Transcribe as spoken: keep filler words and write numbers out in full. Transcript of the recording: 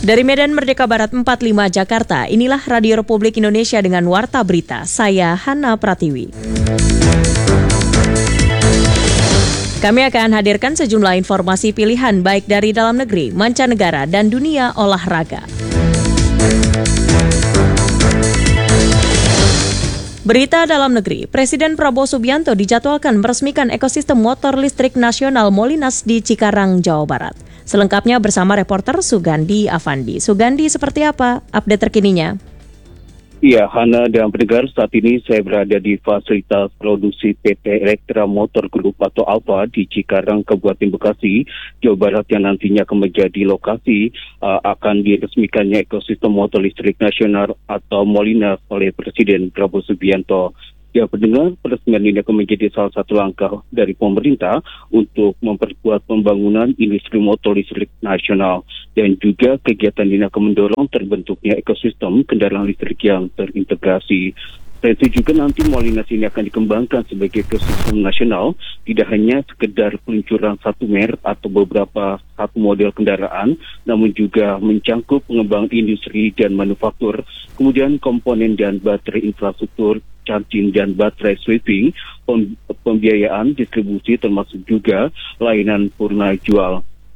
Dari Medan Merdeka Barat empat puluh lima Jakarta, inilah Radio Republik Indonesia dengan Warta Berita. Saya Hana Pratiwi. Kami akan hadirkan sejumlah informasi pilihan baik dari dalam negeri, mancanegara, dan dunia olahraga. Berita dalam negeri, Presiden Prabowo Subianto dijadwalkan meresmikan ekosistem motor listrik nasional Molinas di Cikarang, Jawa Barat. Selengkapnya bersama reporter Sugandi Avandi. Sugandi, seperti apa update terkininya? Ya, Hana dan pendengar, saat ini saya berada di fasilitas produksi P T Elektra Motor Group atau Alfa di Cikarang, Kabupaten Bekasi, Jawa Barat, yang nantinya akan menjadi lokasi uh, akan diresmikannya ekosistem motor listrik nasional atau Molinas oleh Presiden Prabowo Subianto. Ya, pendengar, peresmian ini akan menjadi salah satu langkah dari pemerintah untuk memperkuat pembangunan industri motor listrik nasional, dan juga kegiatan ini akan mendorong terbentuknya ekosistem kendaraan listrik yang terintegrasi. Selain itu juga nanti Molinas ini akan dikembangkan sebagai ekosistem nasional, tidak hanya sekedar peluncuran satu merek atau beberapa satu model kendaraan, namun juga mencangkup pengembangan industri dan manufaktur, kemudian komponen dan baterai infrastruktur, charging dan baterai sweeping, pembiayaan, distribusi, termasuk juga layanan purna jual.